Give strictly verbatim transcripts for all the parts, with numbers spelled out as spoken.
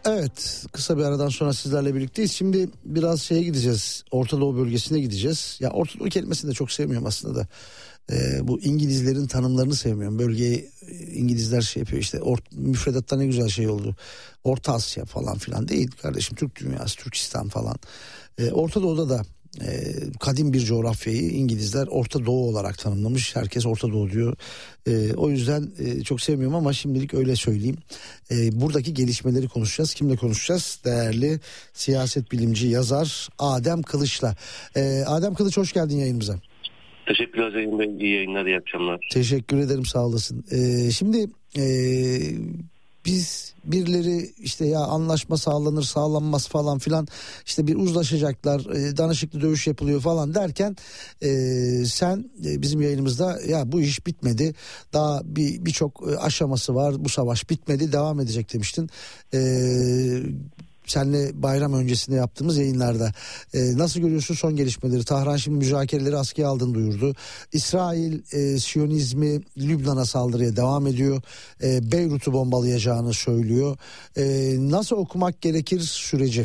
Evet, kısa bir aradan sonra sizlerle birlikteyiz. Şimdi biraz şeye gideceğiz. Orta Doğu bölgesine gideceğiz. Ya Orta Doğu kelimesini de çok sevmiyorum aslında da. Ee, bu İngilizlerin tanımlarını sevmiyorum. Bölgeyi İngilizler şey yapıyor işte. Or, müfredatta ne güzel şey oldu. Orta Asya falan filan değil kardeşim. Türk dünyası, Türkistan falan. Ee, Orta Doğu'da da e, kadim bir coğrafyayı İngilizler Orta Doğu olarak tanımlamış. Herkes Orta Doğu diyor. E, o yüzden e, çok sevmiyorum ama şimdilik öyle söyleyeyim. E, buradaki gelişmeleri konuşacağız. Kimle konuşacağız? Değerli siyaset bilimci, yazar Adem Kılıç'la. E, Adem Kılıç, hoş geldin yayınımıza. Teşekkürler Zeyn Bey. İyi yayınlar, iyi akşamlar. Teşekkür ederim, sağ olasın. E, şimdi e, biz birileri işte ya anlaşma sağlanır sağlanmaz falan filan, işte bir uzlaşacaklar, e, danışıklı dövüş yapılıyor falan derken e, sen e, bizim yayınımızda ya bu iş bitmedi, daha bir birçok aşaması var, bu savaş bitmedi, devam edecek demiştin. E, senle bayram öncesinde yaptığımız yayınlarda. Ee, nasıl görüyorsun son gelişmeleri? Tahran şimdi müzakereleri askıya aldığını duyurdu. İsrail e, Siyonizmi Lübnan'a saldırıya devam ediyor. E, Beyrut'u bombalayacağını söylüyor. E, nasıl okumak gerekir süreci?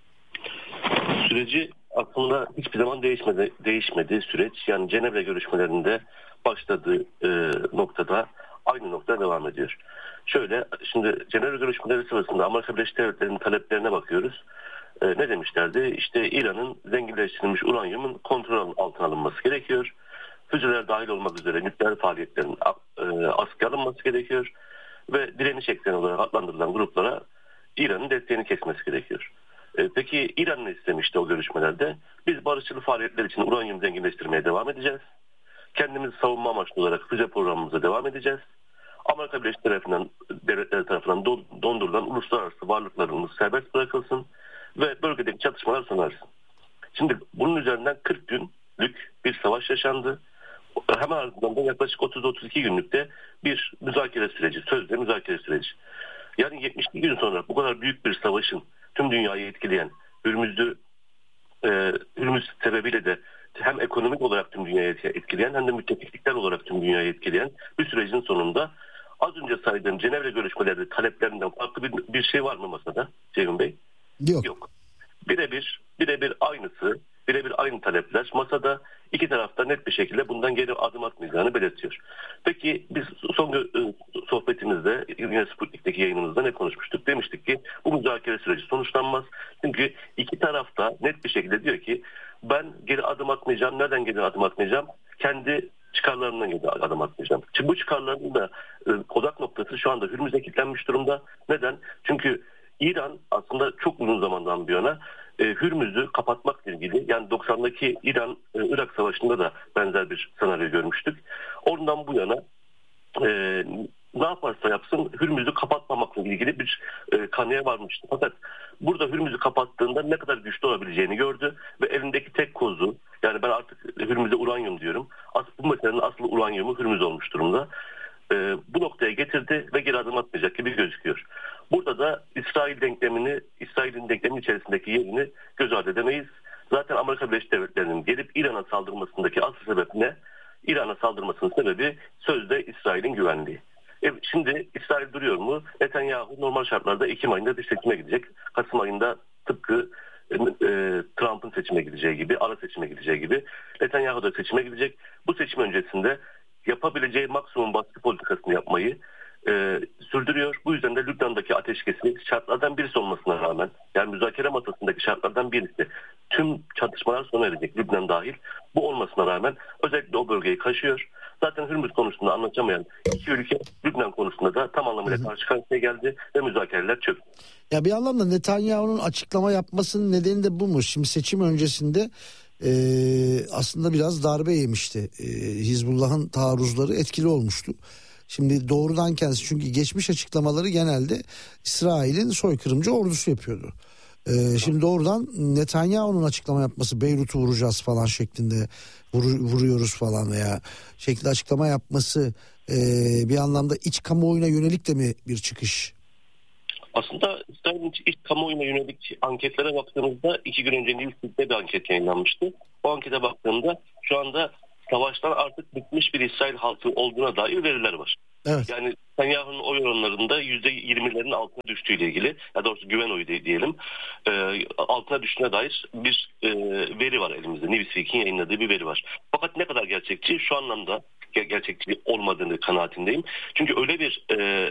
Süreci aslında hiçbir zaman değişmedi, değişmedi süreç. Yani Cenevre görüşmelerinde başladığı e, noktada aynı noktada devam ediyor. Şöyle, şimdi Cenevre görüşmeleri sırasında Amerika Birleşik Devletleri'nin taleplerine bakıyoruz. E, ne demişlerdi? İşte İran'ın zenginleştirilmiş uranyumun kontrol altına alınması gerekiyor. Füzeler dahil olmak üzere nükleer faaliyetlerin e, askıya alınması gerekiyor. Ve direniş ekseni olarak adlandırılan gruplara İran'ın desteğini kesmesi gerekiyor. E, peki İran ne istemişti o görüşmelerde? Biz barışçıl faaliyetler için uranyum zenginleştirmeye devam edeceğiz. Kendimizi savunma amaçlı olarak füze programımıza devam edeceğiz. Amerika Birleşik Devletleri tarafından dondurulan uluslararası varlıklarımız serbest bırakılsın ve bölgedeki çatışmalar sona ersin. Şimdi bunun üzerinden kırk günlük bir savaş yaşandı. Hemen ardından da yaklaşık otuz otuz iki günlükte bir müzakere süreci, sözde müzakere süreci. Yani yetmiş iki gün sonra bu kadar büyük bir savaşın tüm dünyayı etkileyen, Hürmüz'ü, e, Hürmüz sebebiyle de hem ekonomik olarak tüm dünyayı etkileyen hem de müttefiklikler olarak tüm dünyayı etkileyen bir sürecin sonunda az önce saydığım Cenevre görüşmeleri taleplerinden farklı bir, bir şey var mı masada Ceyhun Bey? Yok. Yok. Birebir, birebir aynısı, birebir aynı talepler masada, iki tarafta net bir şekilde bundan geri adım atmayacağını belirtiyor. Peki biz son sohbetimizde yine Sputnik'teki yayınımızda ne konuşmuştuk? Demiştik ki bu müzakere süreci sonuçlanmaz. Çünkü iki tarafta net bir şekilde diyor ki ben geri adım atmayacağım. Nereden geri adım atmayacağım? Kendi çıkarlarından geri adım atmayacağım. Şimdi bu çıkarların da e, odak noktası şu anda Hürmüz'e kilitlenmiş durumda. Neden? Çünkü İran aslında çok uzun zamandan bir yana e, Hürmüz'ü kapatmakla ilgili, yani doksan'daki İran-Irak e, Savaşı'nda da benzer bir senaryo görmüştük. Oradan bu yana e, ne yaparsa yapsın Hürmüz'ü kapatmamakla ilgili bir e, kanıya varmıştı. Fakat burada Hürmüz'ü kapattığında ne kadar güçlü olabileceğini gördü ve elindeki tek kozu, yani ben artık Hürmüz'e uranyum diyorum. Aslında bu meselenin aslı uranyumu Hürmüz olmuş durumda. E, bu noktaya getirdi ve geri adım atmayacak gibi gözüküyor. Burada da İsrail denklemini, İsrail'in denklemin içerisindeki yerini göz ardı edemeyiz. Zaten Amerika Birleşik Devletleri'nin gelip İran'a saldırmasındaki asıl sebep ne? İran'a saldırmasının sebebi sözde İsrail'in güvenliği. E şimdi İsrail duruyor mu? Netanyahu normal şartlarda Ekim ayında bir seçime gidecek. Kasım ayında tıpkı e, Trump'ın seçime gideceği gibi, ara seçime gideceği gibi Netanyahu da seçime gidecek. Bu seçim öncesinde yapabileceği maksimum baskı politikasını yapmayı e, sürdürüyor. Bu yüzden de Lübnan'daki ateşkesi şartlardan birisi olmasına rağmen, yani müzakere masasındaki şartlardan birisi, tüm çatışmalar sona erecek Lübnan dahil. Bu olmasına rağmen özellikle o bölgeyi kaşıyor. Zaten Hürmüz konusunda anlaşamayan iki ülke Lübnan konusunda da tam anlamıyla karşı karşıya geldi ve müzakereler çöktü. Ya bir anlamda Netanyahu'nun açıklama yapmasının nedeni de bu mu? Şimdi seçim öncesinde e, aslında biraz darbe yemişti. E, Hizbullah'ın taarruzları etkili olmuştu. Şimdi doğrudan kendisi, çünkü geçmiş açıklamaları genelde İsrail'in soykırımcı ordusu yapıyordu. Ee, şimdi doğrudan Netanyahu'nun açıklama yapması, Beyrut'u vuracağız falan şeklinde, vur, vuruyoruz falan veya şekilde açıklama yapması e, bir anlamda iç kamuoyuna yönelik de mi bir çıkış? Aslında İsrail'in iç kamuoyuna yönelik anketlere baktığımızda iki gün önce Newsweek'te bir anket yayınlanmıştı. O ankete baktığımda şu anda savaştan artık bitmiş bir İsrail halkı olduğuna dair veriler var. Evet. Yani Netanyahu'nun oy oranlarında yüzde yirmilerin altına düştüğüyle ilgili, ya doğrusu güven oyu diyelim, e, altına düştüğüne dair bir e, veri var elimizde. Newsweek'in yayınladığı bir veri var. Fakat ne kadar gerçekçi, şu anlamda gerçekçi olmadığını kanaatindeyim. Çünkü öyle bir e,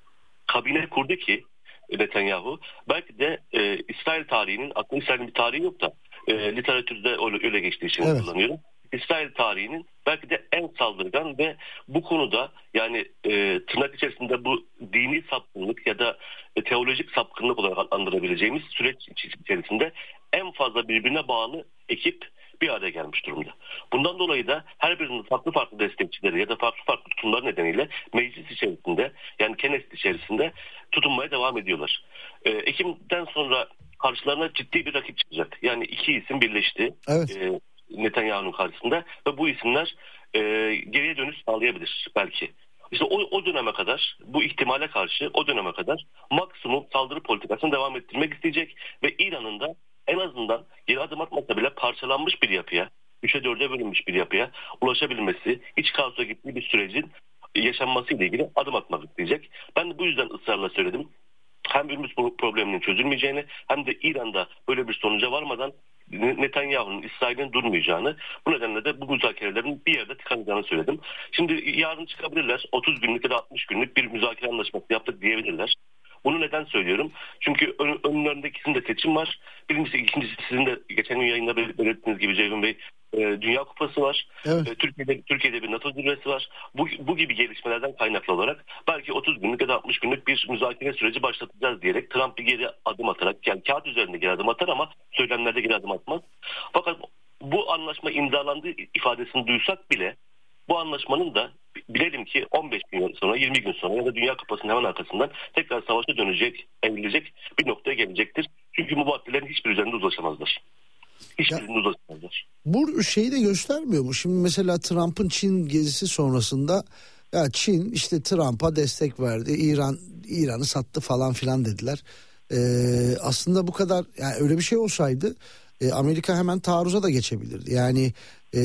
kabine kurdu ki Netanyahu, belki de e, İsrail tarihinin, aslında İsrail'in bir tarihi yok da e, literatürde öyle, öyle geçtiği için evet. kullanıyorum. İsrail tarihinin belki de en saldırgan ve bu konuda, yani e, tırnak içerisinde bu dini sapkınlık ya da e, teolojik sapkınlık olarak adlandırabileceğimiz süreç içerisinde en fazla birbirine bağlı ekip bir araya gelmiş durumda. Bundan dolayı da her birinin farklı farklı destekçileri ya da farklı farklı tutumlar nedeniyle meclis içerisinde, yani Knesset içerisinde tutunmaya devam ediyorlar. E, Ekim'den sonra karşılarına ciddi bir rakip çıkacak. Yani iki isim birleşti. Evet. E, Netanyahu'nun karşısında ve bu isimler e, geriye dönüş sağlayabilir belki. İşte o, o döneme kadar, bu ihtimale karşı o döneme kadar maksimum saldırı politikasını devam ettirmek isteyecek ve İran'ın da en azından geri adım atmasa bile parçalanmış bir yapıya, üçe dörde bölünmüş bir yapıya ulaşabilmesi, iç kaosa gittiği bir sürecin yaşanmasıyla ilgili adım atmak isteyecek. Ben de bu yüzden ısrarla söyledim. Hem Hürmüz probleminin çözülmeyeceğini hem de İran'da böyle bir sonuca varmadan Netanyahu'nun, İsrail'in durmayacağını, bu nedenle de bu müzakerelerin bir yerde tıkanacağını söyledim. Şimdi yarın çıkabilirler, otuz günlük ya da altmış günlük bir müzakere anlaşması yaptık diyebilirler. Bunu neden söylüyorum? Çünkü ön, önlerinde ikisinde seçim var. Birincisi, ikincisi sizin de geçen gün yayında belirttiğiniz gibi Ceyhun Bey, e, Dünya Kupası var. Evet. E, Türkiye'de Türkiye'de bir NATO zirvesi var. Bu, bu gibi gelişmelerden kaynaklı olarak belki otuz günlük ya da altmış günlük bir müzakere süreci başlatacağız diyerek Trump bir geri adım atarak, yani kağıt üzerinde geri adım atar ama söylemlerde geri adım atmaz. Fakat bu anlaşma imzalandığı ifadesini duysak bile bu anlaşmanın da bilelim ki on beş gün sonra, yirmi gün sonra ya da Dünya Kupası'nın hemen arkasından tekrar savaşa dönecek, evrilecek bir noktaya gelecektir. Çünkü bu maddelerin hiçbir üzerinde uzlaşamazlar. Hiçbirinde uzlaşamazlar. Bu şeyi de göstermiyor mu? Şimdi mesela Trump'ın Çin gezisi sonrasında, ya Çin işte Trump'a destek verdi, İran İran'ı sattı falan filan dediler. Ee, aslında bu kadar, yani öyle bir şey olsaydı e, Amerika hemen taarruza da geçebilirdi. Yani e,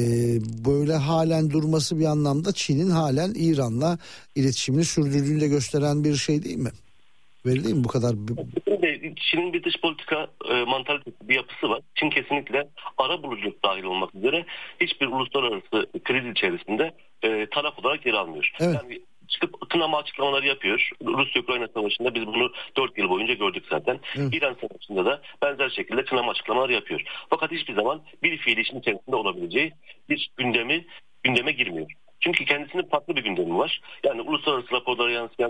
böyle halen durması bir anlamda Çin'in halen İran'la iletişimini sürdürdüğünü de gösteren bir şey değil mi? Veri değil mi bu kadar? Çin'in bir dış politika e, mantalitesi, bir yapısı var. Çin kesinlikle arabuluculuk dahil olmak üzere hiçbir uluslararası kriz içerisinde e, taraf olarak yer almıyor. Evet. Yani çıkıp kınama açıklamaları yapıyor. Rusya-Ukrayna savaşında biz bunu dört yıl boyunca gördük zaten. Evet. İran savaşında da benzer şekilde kınama açıklamaları yapıyor. Fakat hiçbir zaman bir fiil işin içerisinde olabileceği bir gündemi gündeme girmiyor. Çünkü kendisinin farklı bir gündemi var. Yani uluslararası raporlara yansıyan,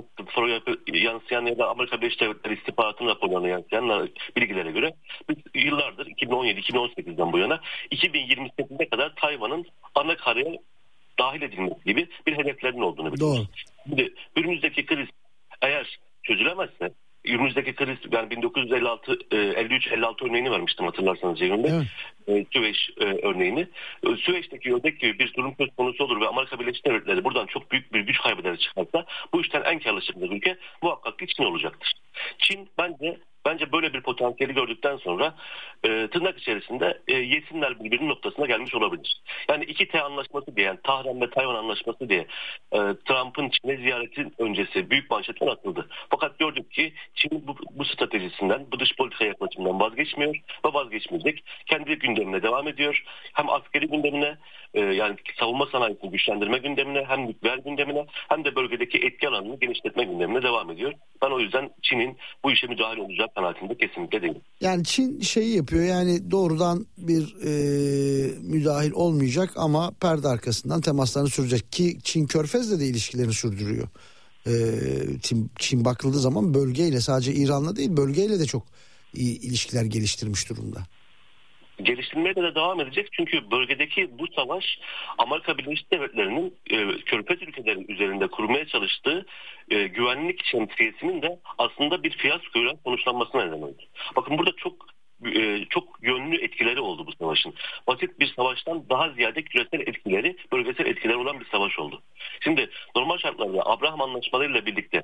yansıyan ya da Amerika Birleşik Devletleri istihbaratının raporlarına yansıyan bilgilere göre biz yıllardır iki bin on yedi iki bin on sekizden bu yana iki bin yirmi sekize kadar Tayvan'ın ana karaya dahil edilmesi gibi bir hedeflerinin olduğunu biliyoruz. Şimdi önümüzdeki kriz eğer çözülemezse, önümüzdeki kriz, yani bin dokuz yüz elli altı elli üç elli altı örneğini vermiştim hatırlarsanız Ceyhun Bey. Evet. E, Süveyş e, örneğini. E, Süveyş'teki ördek gibi bir durum söz konusu olur ve Amerika Birleşik Devletleri buradan çok büyük bir güç kaybeder çıkarsa, bu işten en karlı çıkacak ülke muhakkak ki Çin olacaktır. Çin bence Bence böyle bir potansiyeli gördükten sonra e, tırnak içerisinde e, yesinler birbirinin noktasına gelmiş olabilir. Yani iki T anlaşması diye, yani Tahran ve Tayvan anlaşması diye e, Trump'ın Çin'e ziyareti öncesi büyük manşetler atıldı. Fakat gördük ki Çin bu, bu stratejisinden, bu dış politika yaklaşımından vazgeçmiyor ve vazgeçmeyecek. Kendi gündemine devam ediyor. Hem askeri gündemine, e, yani savunma sanayisini güçlendirme gündemine, hem nükleer gündemine, hem de bölgedeki etki alanını genişletme gündemine devam ediyor. Ben o yüzden Çin'in bu işe müdahale olacak kanaatinde kesinlikle değil. Yani Çin şeyi yapıyor, yani doğrudan bir e, müdahil olmayacak ama perde arkasından temaslarını sürecek ki Çin Körfez'le de ilişkilerini sürdürüyor. E, Çin, Çin bakıldığı zaman bölgeyle, sadece İran'la değil bölgeyle de çok iyi ilişkiler geliştirmiş durumda. Geliştirmeye de devam edecek çünkü bölgedeki bu savaş Amerika Birleşik Devletleri'nin e, Körfez ülkeleri üzerinde kurmaya çalıştığı e, güvenlik şemsiyesinin de aslında bir fiyaskoyla sonuçlanmasına neden oldu. Bakın burada çok e, çok yönlü etkileri oldu bu savaşın. Basit bir savaştan daha ziyade küresel etkileri, bölgesel etkileri olan bir savaş oldu. Şimdi normal şartlarda Abraham anlaşmalarıyla birlikte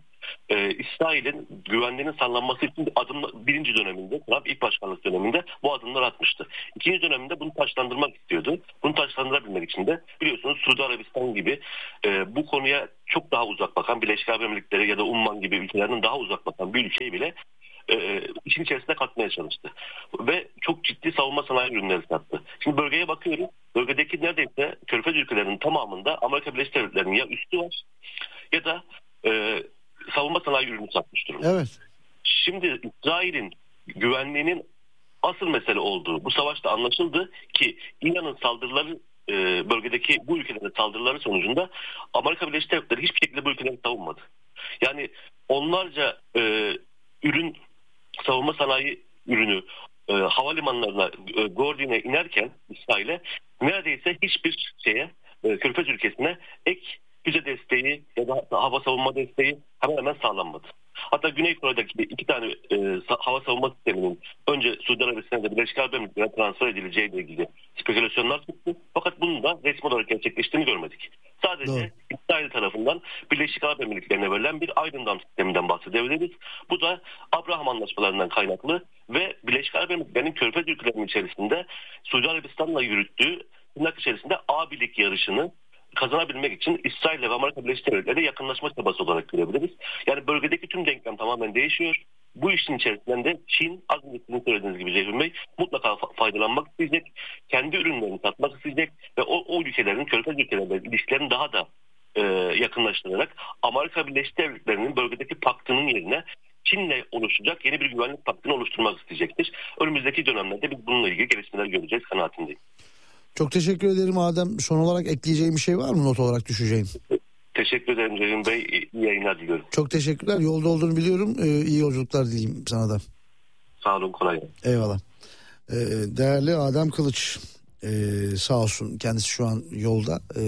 e, İsrail'in güvenliğinin sağlanması için adım birinci döneminde, Trump ilk başkanlık döneminde bu adımlar atmıştı. İkinci döneminde bunu taçlandırmak istiyordu. Bunu taçlandırabilmek için de biliyorsunuz Suudi Arabistan gibi e, bu konuya çok daha uzak bakan, Birleşik Arap Emirlikleri ya da Umman gibi ülkelerden daha uzak bakan bir ülkeyi bile e, işin içerisine katmaya çalıştı. Ve çok ciddi savunma sanayi ürünleri sattı. Şimdi bölgeye bakıyoruz. Bölgedeki neredeyse Körfez ülkelerinin tamamında Amerika Birleşik Devletleri'nin ya üstü var ya da e, savunma sanayi ürünü satmış durumda. Evet. Şimdi İsrail'in güvenliğinin asıl mesele olduğu bu savaşta anlaşıldı ki İran'ın saldırıları e, bölgedeki bu ülkelerin saldırıları sonucunda Amerika Birleşik Devletleri hiçbir şekilde bu ülkeleri savunmadı. Yani onlarca e, ürün, savunma sanayi ürünü e, havalimanlarına e, Gordon'a inerken İsrail'e neredeyse hiçbir şeye e, Körfez ülkesine ek füze desteği ya da hava savunma desteği hemen hemen sağlanmadı. Hatta Güney Kore'deki iki tane e, hava savunma sisteminin önce Suudi Arabistan'da Birleşik Arap Emirlikleri'ne transfer edileceğiyle ilgili spekülasyonlar çıktı. Fakat bunun da resmi olarak gerçekleştiğini görmedik. Sadece Doğru. İsrail tarafından Birleşik Arap Emirlikleri'ne verilen bir Iron Dome sisteminden bahsedebiliriz. Bu da Abraham anlaşmalarından kaynaklı ve Birleşik Arap Emirlikleri'nin Körfez ülkelerinin içerisinde Suudi Arabistan'la yürüttüğü tırnak içerisinde abilik yarışını kazanabilmek için İsrail ve Amerika Birleşik Devletleri'ne yakınlaşma çabası olarak görebiliriz. Yani bölgedeki tüm denklem tamamen değişiyor. Bu işin içerisinden de Çin, az önce sizin söylediğiniz gibi Ceyhun Bey, mutlaka faydalanmak isteyecek, kendi ürünlerini satmak isteyecek ve o, o ülkelerin, Körfez ülkelerinde ilişkilerini daha da e, yakınlaştırarak Amerika Birleşik Devletleri'nin bölgedeki paktının yerine Çin'le oluşacak yeni bir güvenlik paktını oluşturmak isteyecektir. Önümüzdeki dönemlerde biz bununla ilgili gelişmeler göreceğiz kanaatindeyim. Çok teşekkür ederim Adem. Son olarak ekleyeceğim bir şey var mı, not olarak düşeceğim? Teşekkür ederim Ceyhun Bey. İyi yayınlar diliyorum. Çok teşekkürler. Yolda olduğunu biliyorum. Ee, iyi yolculuklar dileyim sana da. Sağ olun, kolay gelsin. Eyvallah. Ee, değerli Adem Kılıç ee, sağ olsun, kendisi şu an yolda. Ee,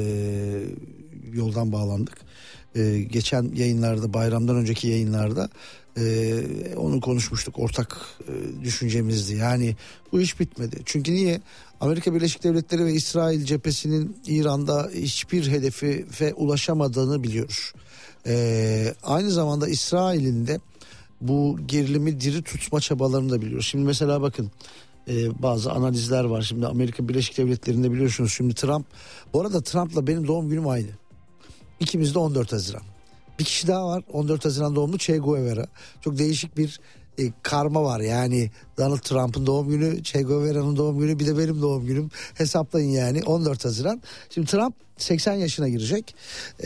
yoldan bağlandık. Ee, geçen yayınlarda, bayramdan önceki yayınlarda Ee, onu konuşmuştuk, ortak e, düşüncemizdi. Yani bu iş bitmedi. Çünkü niye? Amerika Birleşik Devletleri ve İsrail cephesinin İran'da hiçbir hedefe ulaşamadığını biliyoruz. Ee, aynı zamanda İsrail'in de bu gerilimi diri tutma çabalarını da biliyoruz. Şimdi mesela bakın, e, bazı analizler var. Şimdi Amerika Birleşik Devletleri'nde biliyorsunuz, şimdi Trump, bu arada Trump'la benim doğum günüm aynı. İkimiz de on dört Haziran. Bir kişi daha var, on dört Haziran doğumlu, Che Guevara. Çok değişik bir e, karma var yani. Donald Trump'ın doğum günü, Che Guevara'nın doğum günü, bir de benim doğum günüm. Hesaplayın yani, on dört Haziran. Şimdi Trump seksen yaşına girecek ee,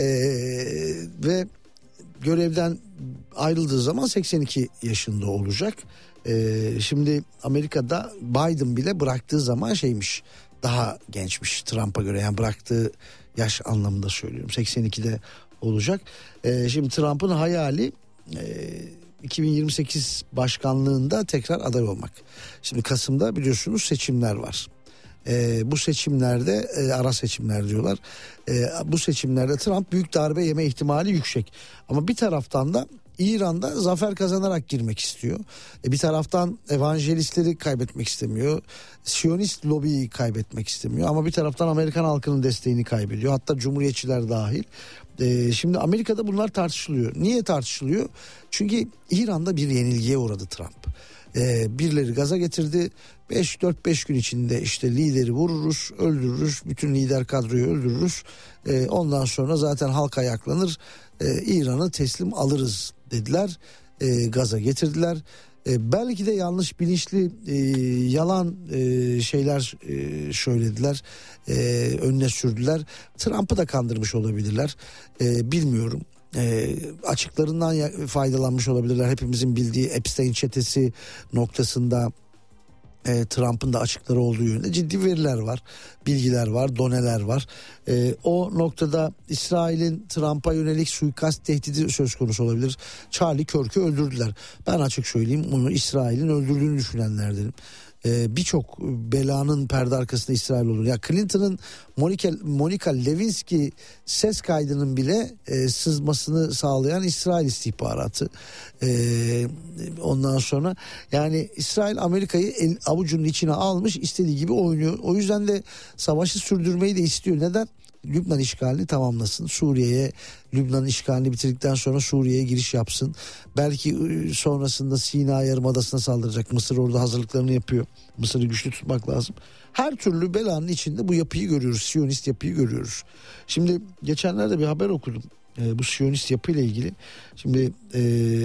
ve görevden ayrıldığı zaman seksen iki yaşında olacak. Ee, şimdi Amerika'da Biden bile bıraktığı zaman şeymiş, daha gençmiş Trump'a göre, yani bıraktığı yaş anlamında söylüyorum, seksen ikide olacak. Ee, şimdi Trump'ın hayali e, iki bin yirmi sekiz başkanlığında tekrar aday olmak. Şimdi Kasım'da biliyorsunuz seçimler var. Ee, bu seçimlerde e, ara seçimler diyorlar. Ee, bu seçimlerde Trump büyük darbe yeme ihtimali yüksek. Ama bir taraftan da İran'da zafer kazanarak girmek istiyor. E, bir taraftan evangelistleri kaybetmek istemiyor. Siyonist lobiyi kaybetmek istemiyor. Ama bir taraftan Amerikan halkının desteğini kaybediyor. Hatta cumhuriyetçiler dahil. E, şimdi Amerika'da bunlar tartışılıyor. Niye tartışılıyor? Çünkü İran'da bir yenilgiye uğradı Trump. E, birileri gaza getirdi. beş dört beş gün içinde işte lideri vururuz, öldürürüz. Bütün lider kadroyu öldürürüz. E, ondan sonra zaten halk ayaklanır. E, İran'ı teslim alırız dediler. E, gaza getirdiler. E, belki de yanlış bilinçli e, yalan e, şeyler e, söylediler. E, önüne sürdüler. Trump'ı da kandırmış olabilirler. E, bilmiyorum. E, açıklarından faydalanmış olabilirler. Hepimizin bildiği Epstein çetesi noktasında e, Trump'ın da açıkları olduğu yönünde ciddi veriler var, bilgiler var, doneler var. E, o noktada İsrail'in Trump'a yönelik suikast tehdidi söz konusu olabilir. Charlie Kirk'ü öldürdüler. Ben açık söyleyeyim, onu İsrail'in öldürdüğünü düşünenlerdenim. Ee, birçok belanın perde arkasında İsrail olur. Ya Clinton'ın Monica, Monica Lewinsky ses kaydının bile e, sızmasını sağlayan İsrail istihbaratı. E, ondan sonra yani İsrail Amerika'yı el, avucunun içine almış, istediği gibi oynuyor. O yüzden de savaşı sürdürmeyi de istiyor. Neden? Lübnan işgalini tamamlasın. Suriye'ye, Lübnan işgalini bitirdikten sonra Suriye'ye giriş yapsın. Belki sonrasında Sina Yarımadası'na saldıracak. Mısır orada hazırlıklarını yapıyor. Mısır'ı güçlü tutmak lazım. Her türlü belanın içinde bu yapıyı görüyoruz. Siyonist yapıyı görüyoruz. Şimdi geçenlerde bir haber okudum. E, bu Siyonist yapıyla ilgili. Şimdi e,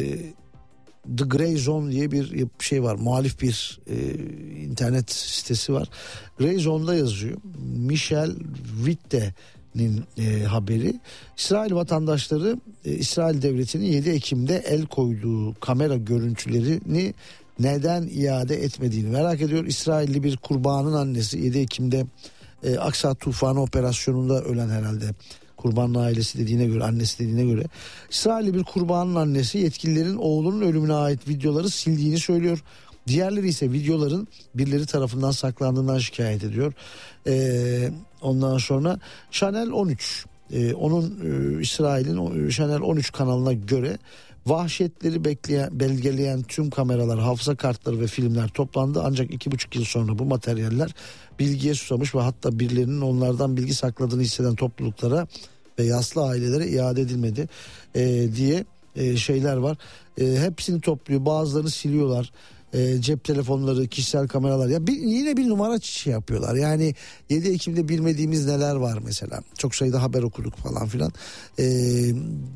The Grey Zone diye bir şey var. Muhalif bir e, internet sitesi var. Grey Zone'da yazıyor. Michel Witte'nin e, haberi. İsrail vatandaşları e, İsrail devletinin yedi Ekim'de el koyduğu kamera görüntülerini neden iade etmediğini merak ediyor. İsrailli bir kurbanın annesi yedi Ekim'de e, Aksa Tufanı operasyonunda ölen herhalde kurbanın ailesi dediğine göre, annesi dediğine göre, İsrailli bir kurbanın annesi yetkililerin oğlunun ölümüne ait videoları sildiğini söylüyor. Diğerleri ise videoların birileri tarafından saklandığından şikayet ediyor. Ee, ondan sonra Channel on üç, e, onun e, İsrail'in Channel on üç kanalına göre vahşetleri bekleyen, belgeleyen tüm kameralar, hafıza kartları ve filmler toplandı. Ancak iki buçuk yıl sonra bu materyaller bilgiye susamış ve hatta birilerinin onlardan bilgi sakladığını hisseden topluluklara ve yaslı ailelere iade edilmedi e, diye e, şeyler var. E, hepsini topluyor, bazılarını siliyorlar. E, cep telefonları, kişisel kameralar, ya bir, yine bir numara şey yapıyorlar. Yani yedi Ekim'de bilmediğimiz neler var mesela. Çok sayıda haber okuduk falan filan. Eee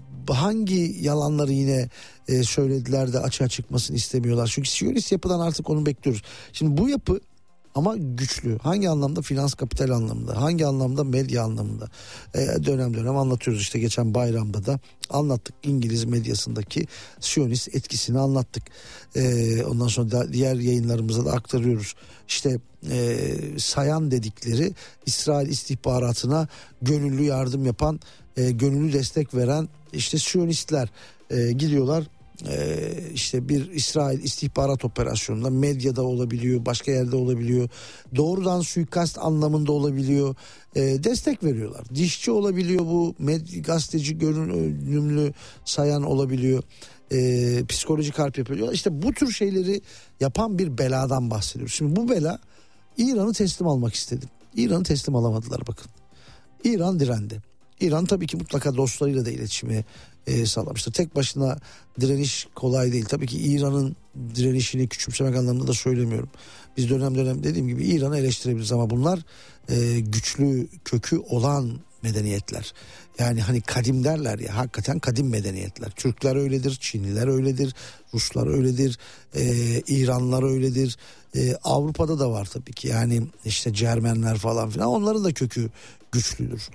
hangi yalanları yine e, söylediler de açığa çıkmasını istemiyorlar. Çünkü Siyonist yapıdan artık onu bekliyoruz. Şimdi bu yapı ama güçlü. Hangi anlamda? Finans kapital anlamında. Hangi anlamda? Medya anlamında. E, dönem dönem anlatıyoruz işte, geçen bayramda da anlattık. İngiliz medyasındaki Siyonist etkisini anlattık. E, ondan sonra da diğer yayınlarımıza da aktarıyoruz. İşte e, sayan dedikleri İsrail istihbaratına gönüllü yardım yapan, e, gönüllü destek veren işte Siyonistler e, gidiyorlar. Ee, işte bir İsrail istihbarat operasyonunda, medyada olabiliyor, başka yerde olabiliyor, doğrudan suikast anlamında olabiliyor, ee, destek veriyorlar. Dişçi olabiliyor, bu med- gazeteci görünümlü sayan olabiliyor, ee, psikolojik harp yapıyor. İşte bu tür şeyleri yapan bir beladan bahsediyoruz. Şimdi bu bela İran'ı teslim almak istedi. İran'ı teslim alamadılar bakın. İran direndi. İran tabii ki mutlaka dostlarıyla da iletişimi e, sağlamıştır. Tek başına direniş kolay değil. Tabii ki İran'ın direnişini küçümsemek anlamında da söylemiyorum. Biz dönem dönem dediğim gibi İran'ı eleştirebiliriz ama bunlar e, güçlü kökü olan medeniyetler. Yani hani kadim derler ya, hakikaten kadim medeniyetler. Türkler öyledir, Çinliler öyledir, Ruslar öyledir, e, İranlılar öyledir. E, Avrupa'da da var tabii ki, yani işte Cermenler falan filan, onların da kökü güçlüdür.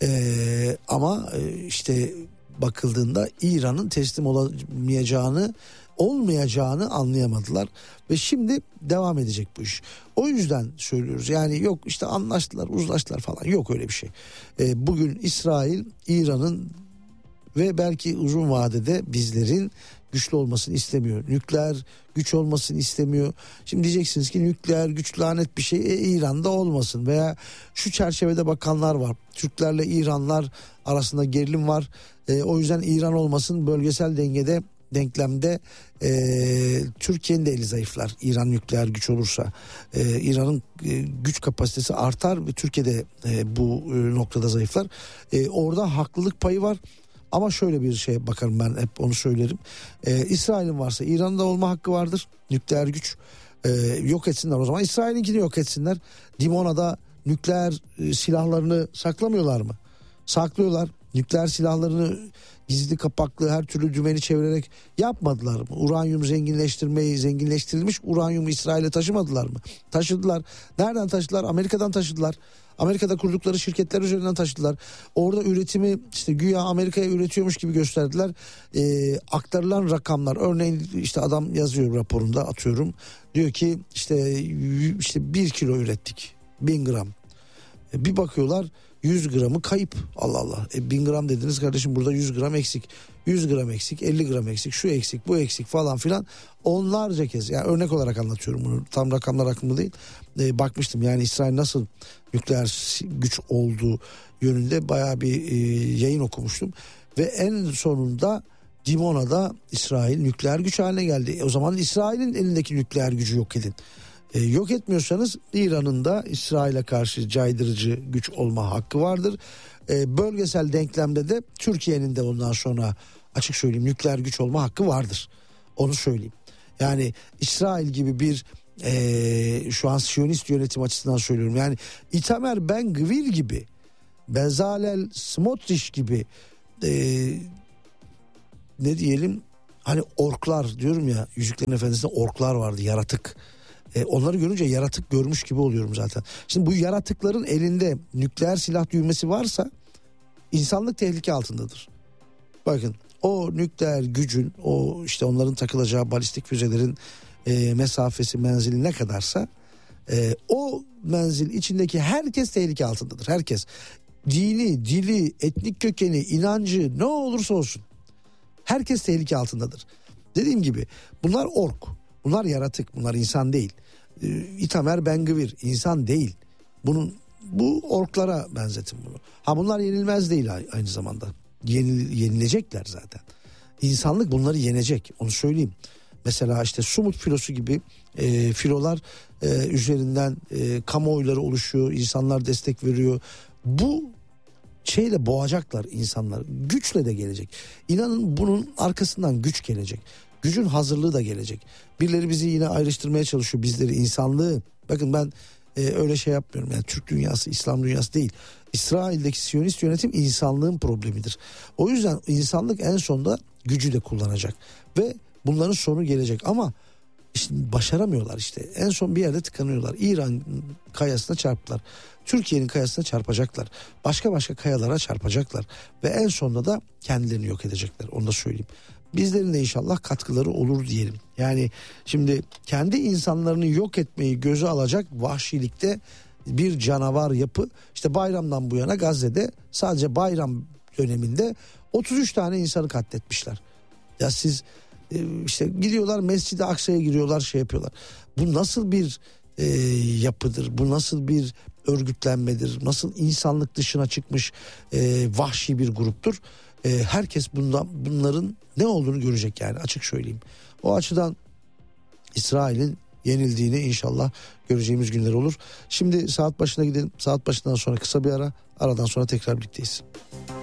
E, ama e, işte bakıldığında İran'ın teslim olamayacağını, olmayacağını anlayamadılar ve şimdi devam edecek bu iş. O yüzden söylüyoruz, yani yok işte anlaştılar, uzlaştılar falan, yok öyle bir şey. E, bugün İsrail İran'ın ve belki uzun vadede bizlerin güçlü olmasını istemiyor. Nükleer güç olmasını istemiyor. Şimdi diyeceksiniz ki nükleer güç lanet bir şey, e, İran'da olmasın, veya şu çerçevede bakanlar var. Türklerle İranlar arasında gerilim var. E, o yüzden İran olmasın, bölgesel dengede, denklemde e, Türkiye'nin de eli zayıflar. İran nükleer güç olursa e, İran'ın e, güç kapasitesi artar ve Türkiye'de e, bu e, noktada zayıflar. E, orada haklılık payı var. Ama şöyle bir şeye bakarım, ben hep onu söylerim. Ee, İsrail'in varsa İran'da olma hakkı vardır. Nükleer güç. Ee, yok etsinler o zaman. İsrail'inkini yok etsinler. Dimona'da nükleer e, silahlarını saklamıyorlar mı? Saklıyorlar. Nükleer silahlarını gizli kapaklı her türlü dümeni çevirerek yapmadılar mı? Uranyum zenginleştirmeyi, zenginleştirilmiş uranyumu İsrail'e taşımadılar mı? Taşıdılar. Nereden taşıdılar? Amerika'dan taşıdılar. Amerika'da kurdukları şirketler üzerinden taşıdılar. Orada üretimi işte güya Amerika'ya üretiyormuş gibi gösterdiler. Ee, aktarılan rakamlar, örneğin işte adam yazıyor raporunda, atıyorum. Diyor ki işte işte bir kilo ürettik. Bin gram. E, bir bakıyorlar yüz gramı kayıp. Allah Allah. E, bin gram dediniz kardeşim, burada yüz gram eksik. yüz gram eksik, elli gram eksik, şu eksik, bu eksik falan filan. Onlarca kez, yani örnek olarak anlatıyorum bunu. Tam rakamlar aklımda değil. E, bakmıştım yani İsrail nasıl nükleer güç olduğu yönünde bayağı bir e, yayın okumuştum. Ve en sonunda Dimona'da İsrail nükleer güç haline geldi. E, o zaman İsrail'in elindeki nükleer gücü yok edin. E, yok etmiyorsanız İran'ın da İsrail'e karşı caydırıcı güç olma hakkı vardır. e, bölgesel denklemde de Türkiye'nin de ondan sonra açık söyleyeyim nükleer güç olma hakkı vardır. Onu söyleyeyim. Yani İsrail gibi bir e, şu an Siyonist yönetim açısından söylüyorum. Yani Itamar Ben-Gvir gibi, Bezalel Smotrich gibi e, ne diyelim hani orklar diyorum ya, Yüzüklerin Efendisi'nde orklar vardı, yaratık. E, onları görünce yaratık görmüş gibi oluyorum zaten. Şimdi bu yaratıkların elinde nükleer silah düğmesi varsa insanlık tehlike altındadır. Bakın o nükleer gücün, o işte onların takılacağı balistik füzelerin e, mesafesi, menzili ne kadarsa e, o menzil içindeki herkes tehlike altındadır. Herkes. Dini, dili, etnik kökeni, inancı ne olursa olsun herkes tehlike altındadır. Dediğim gibi bunlar ork, bunlar yaratık, bunlar insan değil. E, Itamar Ben-Gvir insan değil. Bunun bu orklara benzetin bunu. Ha bunlar yenilmez değil aynı zamanda. Yenil, yenilecekler zaten. İnsanlık bunları yenecek, onu söyleyeyim. Mesela işte Sumut filosu gibi e, filolar e, üzerinden e, kamuoyları oluşuyor, insanlar destek veriyor. Bu şeyle boğacaklar insanlar. Güçle de gelecek. İnanın bunun arkasından güç gelecek. Gücün hazırlığı da gelecek. Birileri bizi yine ayrıştırmaya çalışıyor, bizleri, insanlığı. Bakın ben e, öyle şey yapmıyorum. Yani Türk dünyası, İslam dünyası değil. İsrail'deki Siyonist yönetim insanlığın problemidir. O yüzden insanlık en sonunda gücü de kullanacak. Ve bunların sonu gelecek ama işte başaramıyorlar işte. En son bir yerde tıkanıyorlar. İran kayasına çarptılar. Türkiye'nin kayasına çarpacaklar. Başka başka kayalara çarpacaklar. Ve en sonunda da kendilerini yok edecekler. Onu da söyleyeyim. Bizlerin de inşallah katkıları olur diyelim. Yani şimdi kendi insanlarını yok etmeyi göze alacak vahşilikte bir canavar yapı. İşte bayramdan bu yana Gazze'de sadece bayram döneminde otuz üç tane insanı katletmişler. Ya siz işte gidiyorlar Mescid-i Aksa'ya giriyorlar, şey yapıyorlar. Bu nasıl bir e, yapıdır? Bu nasıl bir örgütlenmedir? Nasıl insanlık dışına çıkmış e, vahşi bir gruptur? E, herkes bundan, bunların ne olduğunu görecek yani, açık söyleyeyim. O açıdan İsrail'in yenildiğini inşallah göreceğimiz günler olur. Şimdi saat başına gidelim. Saat başından sonra kısa bir ara. Aradan sonra tekrar birlikteyiz.